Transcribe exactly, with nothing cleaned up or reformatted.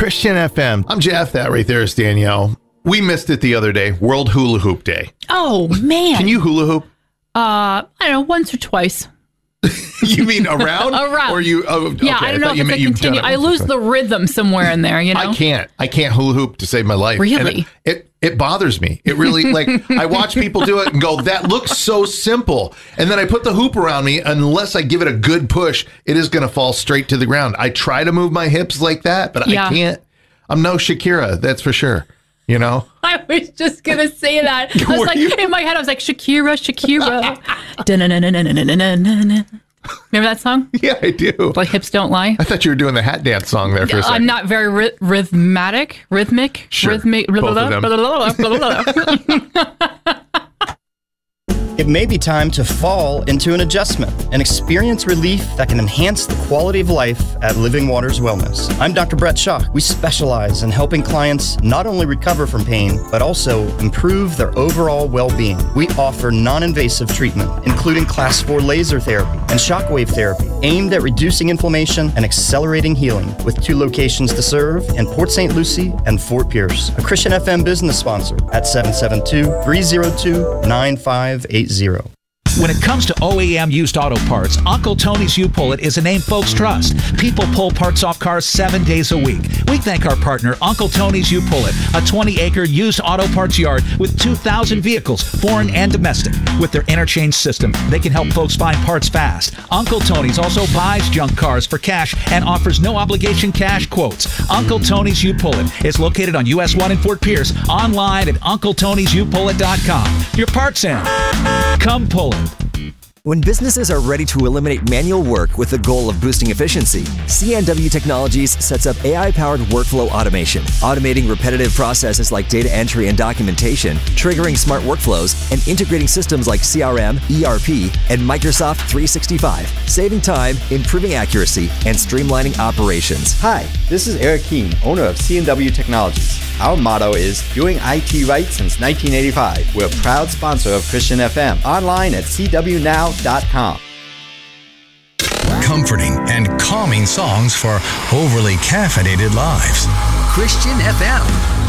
Christian F M. I'm Jeff. That right there is Danielle. We missed it the other day. World Hula Hoop Day. Oh, man. Can you hula hoop? Uh, I don't know, once or twice. You mean around? Around. Or you? Oh, yeah, okay. I don't know I if it's a continue. I lose the rhythm somewhere in there, you know? I can't. I can't hula hoop to save my life. Really? And it, it it bothers me. It really, like, I watch people do it and go, that looks so simple. And then I put the hoop around me. Unless I give it a good push, it is going to fall straight to the ground. I try to move my hips like that, but yeah. I can't. I'm no Shakira, that's for sure. You know? I was just going to say that. I was Were like, you? in my head, I was like, Shakira, Shakira. Remember that song? Yeah, I do. Like Hips Don't Lie? I thought you were doing the hat dance song there for a second. I'm not very ry- rhythmatic. Rhythmic? Sure. Rhythmic. Both of them. It may be time to fall into an adjustment and experience relief that can enhance the quality of life at Living Waters Wellness. I'm Doctor Brett Shaw. We specialize in helping clients not only recover from pain, but also improve their overall well-being. We offer non-invasive treatment, including class four laser therapy and shockwave therapy, aimed at reducing inflammation and accelerating healing, with two locations to serve in Port Saint Lucie and Fort Pierce. A Christian F M business sponsor at seven seven two, three zero two, nine five eight zero. When it comes to O E M used auto parts, Uncle Tony's U-Pull-It is a name folks trust. People pull parts off cars seven days a week. We thank our partner, Uncle Tony's U-Pull-It, a twenty-acre used auto parts yard with two thousand vehicles, foreign and domestic. With their interchange system, they can help folks find parts fast. Uncle Tony's also buys junk cars for cash and offers no-obligation cash quotes. Uncle Tony's U-Pull-It is located on U S one in Fort Pierce, online at uncle tonys u pull it dot com. Your parts in. Come pull it. When businesses are ready to eliminate manual work with the goal of boosting efficiency, C N W Technologies sets up A I-powered workflow automation, automating repetitive processes like data entry and documentation, triggering smart workflows, and integrating systems like C R M, E R P, and Microsoft three sixty-five, saving time, improving accuracy, and streamlining operations. Hi, this is Eric Keene, owner of C N W Technologies. Our motto is doing I T right since nineteen eighty-five. We're a proud sponsor of Christian F M. Online at c w now dot com. Comforting and calming songs for overly caffeinated lives. Christian F M.